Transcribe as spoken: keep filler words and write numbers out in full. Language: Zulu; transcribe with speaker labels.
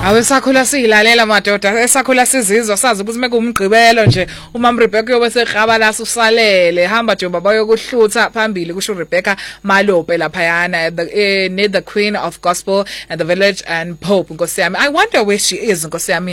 Speaker 1: Awesakhula silalela madoda esakhula sizizwa sazi ukuthi mekungumgqibelo nje umam Rebecca yobe seqhaba la usalele hamba nje baba yokuhlutha phambili kusho Rebecca Malope laphayana the, uh, near the Queen of Gospel and the Village and Pope Nkosi yami. I wonder where she is Nkosi yami.